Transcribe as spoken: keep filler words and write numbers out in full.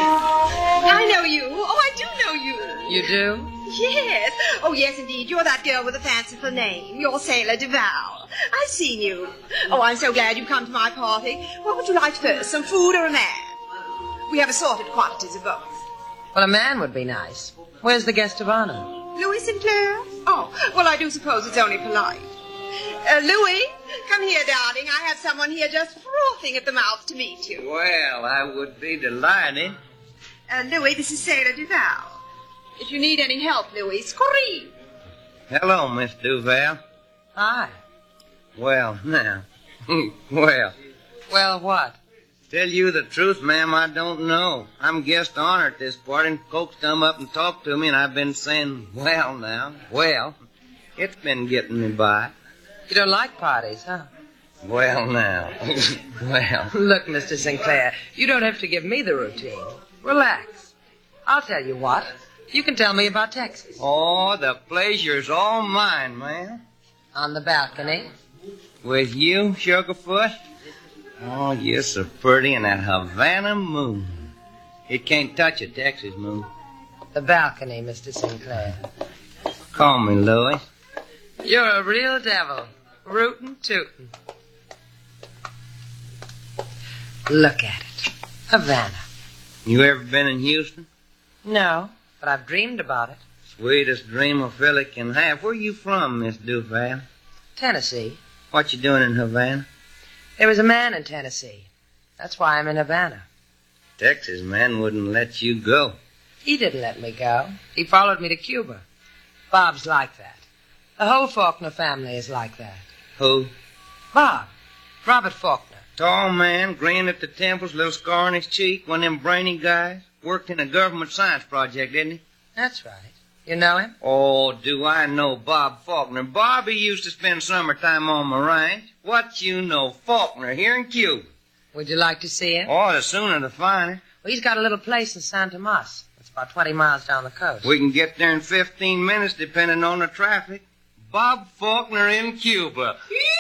I know you. Oh, I do know you. You do? Yes. Oh, yes, indeed. You're that girl with a fanciful name. You're Sailor Duval. I've seen you. Oh, I'm so glad you've come to my party. What would you like first, some food or a man? We have assorted quantities of both. Well, a man would be nice. Where's the guest of honor? Louis Sinclair? Oh, well, I do suppose it's only polite. Uh, Louis, come here, darling. I have someone here just frothing at the mouth to meet you. Well, I would be delighted. Uh, Louis, this is Sailor Duval. If you need any help, Louis, scream. Hello, Miss Duval. Hi. Well, now. well. Well, what? Tell you the truth, ma'am, I don't know. I'm guest honor at this party, and folks come up and talk to me, and I've been saying, well, now, well. It's been getting me by. You don't like parties, huh? Well, now. well. Look, Mister Sinclair, you don't have to give me the routine. Relax. I'll tell you what. You can tell me about Texas. Oh, the pleasure's all mine, ma'am. On the balcony. With you, Sugarfoot? Oh, you're so pretty in that Havana moon. It can't touch a Texas moon. The balcony, Mister Sinclair. Call me Louis. You're a real devil. Rootin' tootin'. Look at it. Havana. You ever been in Houston? No, but I've dreamed about it. Sweetest dream a fella can have. Where you from, Miss Duval? Tennessee. What you doing in Havana? There was a man in Tennessee. That's why I'm in Havana. Texas man wouldn't let you go. He didn't let me go. He followed me to Cuba. Bob's like that. The whole Faulkner family is like that. Who? Bob. Robert Faulkner. Tall man, grin at the temples, little scar on his cheek, one of them brainy guys. Worked in a government science project, didn't he? That's right. You know him? Oh, do I know Bob Faulkner. Bobby used to spend summertime on my ranch. What you know, Faulkner here in Cuba. Would you like to see him? Oh, the sooner the finer. Well, he's got a little place in San Tomas. It's about twenty miles down the coast. We can get there in fifteen minutes, depending on the traffic. Bob Faulkner in Cuba.